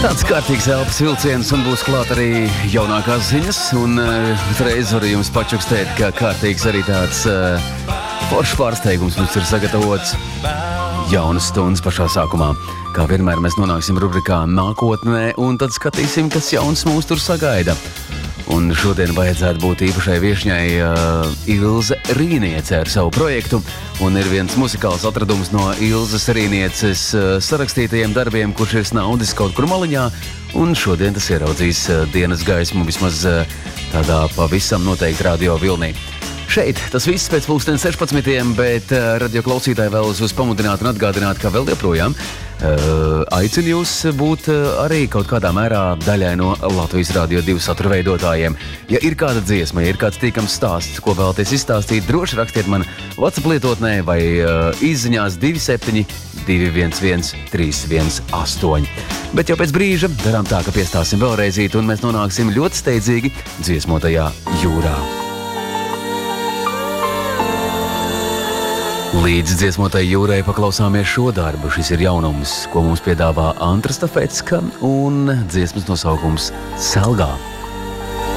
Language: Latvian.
Tāds kārtīgs elpas vilciens un būs klāt arī jaunākās ziņas. Un reiz varu jums pačukstēt, ka kārtīgs arī tāds foršs pārsteigums mums ir sagatavots. Jaunas stundas pašā sākumā. Kā vienmēr mēs nonāksim rubrikā nākotnē un tad skatīsim, kas jauns mūs tur sagaida. Un šodien vajadzētu būt īpašai viešņai Ilze Rīniece ar savu projektu. Un ir viens muzikāls atradums no Ilzes Rīnieces sarakstītajiem darbiem, kurš ir snaudis kaut kur maliņā. Un šodien tas ieraudzīs dienas gaismu vismaz tādā pavisam noteikti radio vilnī. Šeit tas viss pēc 16, bet radio klausītāji vēlas jūs pamudināt un atgādināt, ka vēl joprojām aicinu jūs būt arī kaut kādā mērā daļai no Latvijas Radio 2 satura veidotājiem. Ja ir kāda dziesma, ja ir kāds tīkams stāsts, ko vēlaties izstāstīt, droši rakstiet man WhatsApp lietotnē vai izziņās 27 211 318. Bet jau pēc brīža darām tā, ka piestāsim vēlreizīt un mēs nonāksim ļoti steidzīgi dziesmotajā jūrā. Līdz dziesmotai jūrai paklausāmies šo darbu. Šis ir jaunums, ko mums piedāvā Antra Stafecka un dziesmas nosaukums Selgā.